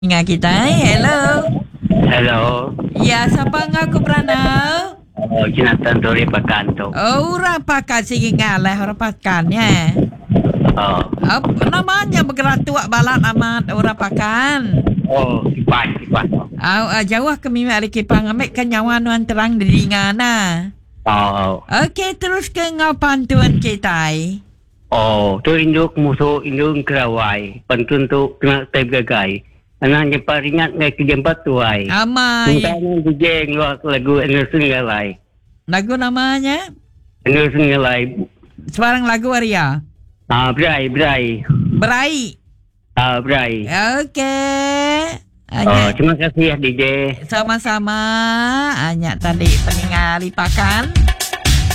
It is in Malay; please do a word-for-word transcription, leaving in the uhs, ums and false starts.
Ingat kita, eh? Hello. Hello. Ya, siapa ngaku beranau? Oh, Jonathan Dori Pakan tu. Oh, orang pakan sih ngalah orang pakan ya. Oh. Apa namanya bergerak tuak balat amat orang pakan. Oh, kipas, kipas. Oh, uh, jauh ke mimi ada kipang ambil kenyawan nuan terang di dingana. Oh. Okey, terus ke ngapan tuan kita. Oh, tu induk musuh induk kerawai. Pantun tu kena tep gagai. Anak jempat ringat ngai ke jempat tuai. Amai. Mungkin dijeng luar lagu Anderson Galai. Lagu namanya? Anderson Galai. Sebarang lagu Arya. Ah, berai, berai. Berai. Ah, berai. Okey. Oh, terima kasih ya D J. Sama-sama. Hanya tadi peninggal pakan.